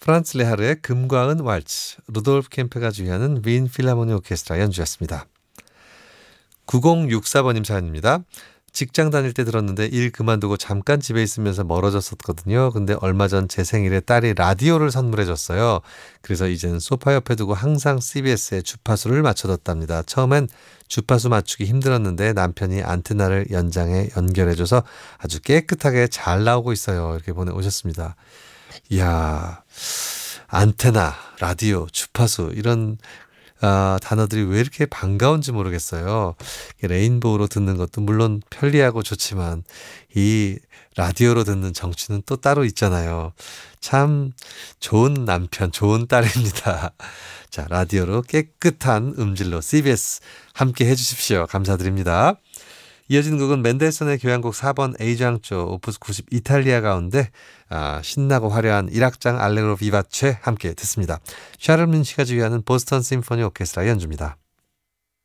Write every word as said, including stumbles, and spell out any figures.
프란츠 레하르의 금과 은 왈츠, 루돌프 캠페가 주휘하는 윈 필하모니 오케스트라 연주였습니다. 구공육사 번님 사연입니다. 직장 다닐 때 들었는데 일 그만두고 잠깐 집에 있으면서 멀어졌었거든요. 근데 얼마 전 제 생일에 딸이 라디오를 선물해 줬어요. 그래서 이제는 소파 옆에 두고 항상 씨비에스에 주파수를 맞춰뒀답니다. 처음엔 주파수 맞추기 힘들었는데 남편이 안테나를 연장해 연결해줘서 아주 깨끗하게 잘 나오고 있어요. 이렇게 보내오셨습니다. 이야, 안테나, 라디오, 주파수 이런 아, 단어들이 왜 이렇게 반가운지 모르겠어요. 레인보우로 듣는 것도 물론 편리하고 좋지만 이 라디오로 듣는 정취는 또 따로 있잖아요. 참 좋은 남편, 좋은 딸입니다. 자, 라디오로 깨끗한 음질로 씨비에스 함께 해주십시오. 감사드립니다. 이어지는 곡은 맨델슨의 교향곡 사 번 A장조 오프스 구십 이탈리아 가운데 아, 신나고 화려한 일 악장 알레그로 비바체 함께 듣습니다. 샤를린 씨가 지휘하는 보스턴 심포니 오케스트라 연주입니다.